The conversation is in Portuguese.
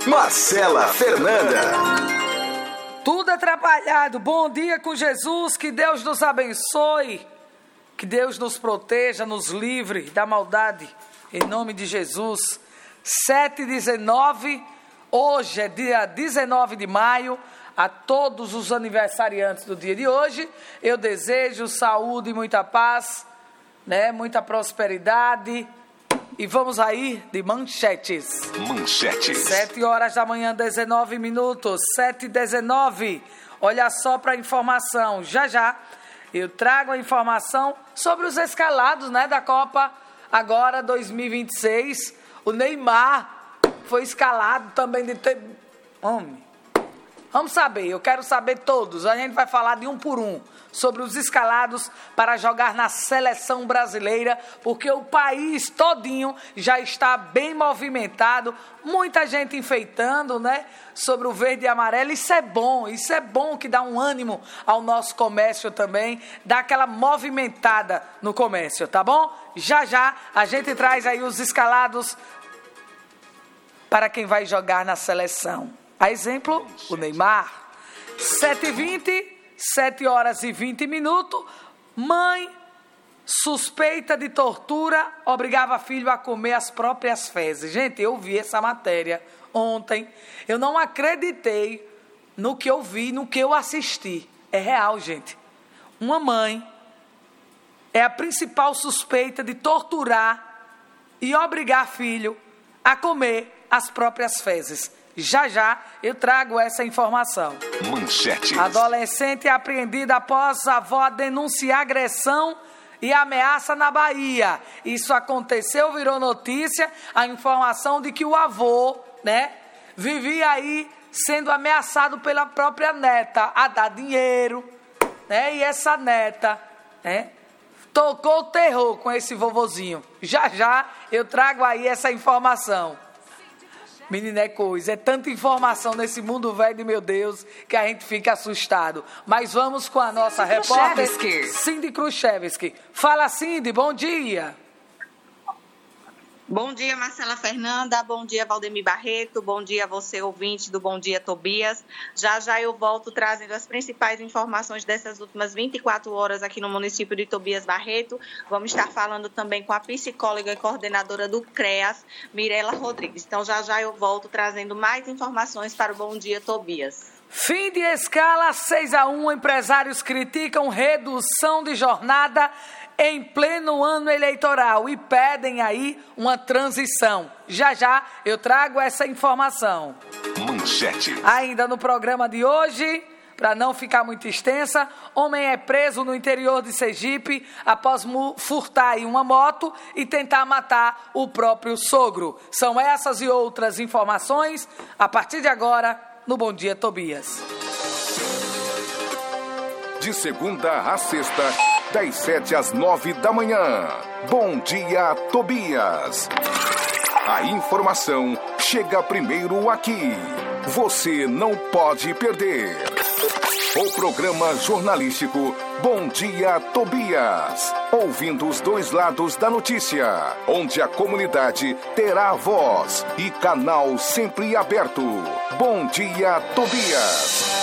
Marcela Fernanda. Tudo atrapalhado. Bom dia com Jesus. Que Deus nos abençoe. Que Deus nos proteja, nos livre da maldade. Em nome de Jesus. 7h19. Hoje é dia 19 de maio. A todos os aniversariantes do dia de hoje, eu desejo saúde e muita paz, né? Muita prosperidade. E vamos aí de manchetes. 7 horas da manhã, 19 minutos. 7h19. Olha só para a informação. Já eu trago a informação sobre os escalados, né, da Copa agora 2026. O Neymar foi escalado também de ter... Homem. Vamos saber, eu quero saber todos. A gente vai falar de um por um sobre os escalados para jogar na seleção brasileira, porque o país todinho já está bem movimentado, muita gente enfeitando, né, sobre o verde e amarelo. Isso é bom que dá um ânimo ao nosso comércio também, dá aquela movimentada no comércio, tá bom? Já a gente traz aí os escalados para quem vai jogar na seleção. A exemplo, o Neymar. 7h20, 7 horas e 20 minutos. Mãe suspeita de tortura obrigava filho a comer as próprias fezes. Gente, eu vi essa matéria ontem. Eu não acreditei no que eu vi, no que eu assisti. É real, gente. Uma mãe é a principal suspeita de torturar e obrigar filho a comer as próprias fezes. Já eu trago essa informação. Manchetes. Adolescente é apreendida após a avó denunciar agressão e ameaça na Bahia. Isso aconteceu, virou notícia, a informação de que o avô, né, vivia aí sendo ameaçado pela própria neta a dar dinheiro, né, e essa neta, né, tocou o terror com esse vovozinho. Já eu trago aí essa informação. Menina, é coisa, é tanta informação nesse mundo velho, meu Deus, que a gente fica assustado. Mas vamos com a nossa repórter, Cindy Kruszewski. Fala, Cindy, bom dia. Bom dia, Marcela Fernanda, bom dia, Valdemir Barreto, bom dia a você, ouvinte do Bom Dia Tobias. Já eu volto trazendo as principais informações dessas últimas 24 horas aqui no município de Tobias Barreto. Vamos estar falando também com a psicóloga e coordenadora do CREAS, Mirela Rodrigues. Então, já eu volto trazendo mais informações para o Bom Dia Tobias. Fim de escala, 6-1, empresários criticam redução de jornada em pleno ano eleitoral e pedem aí uma transição. Já eu trago essa informação. Manchete. Ainda no programa de hoje, para não ficar muito extensa, homem é preso no interior de Sergipe após furtar aí uma moto e tentar matar o próprio sogro. São essas e outras informações a partir de agora no Bom Dia Tobias. De segunda a sexta, das 7 às 9 da manhã. Bom Dia Tobias. A informação chega primeiro aqui. Você não pode perder. O programa jornalístico Bom Dia Tobias. Ouvindo os dois lados da notícia, onde a comunidade terá voz e canal sempre aberto. Bom Dia Tobias.